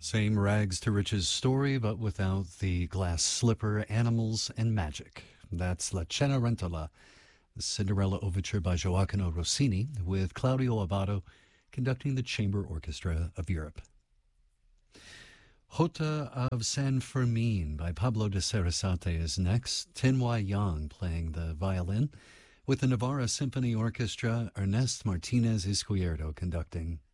Same rags to riches story, but without the glass slipper, animals, and magic. That's La Cenerentola, the Cinderella Overture by Gioacchino Rossini, with Claudio Abbado conducting the Chamber Orchestra of Europe. Jota of San Fermin by Pablo de Sarasate is next. Tin-Wai Yang playing the violin, with the Navarra Symphony Orchestra, Ernest Martinez Izquierdo conducting